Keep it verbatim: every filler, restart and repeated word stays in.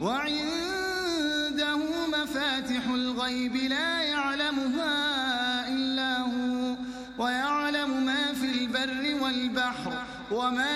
وعنده مفاتح الغيب لا يعلمها إلا هو ويعلم ما في البر والبحر وما